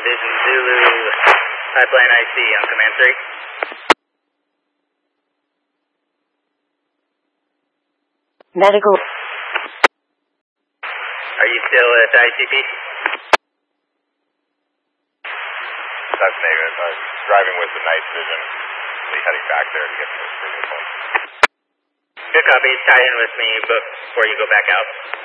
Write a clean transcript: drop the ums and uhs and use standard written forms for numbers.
Division Zulu, Pipeline IC on Command 3. Medical. Are you still at ICP? That's negative. Driving with the night vision. Heading back there to get to the signal point. Good copy. Tie in with me before you go back out.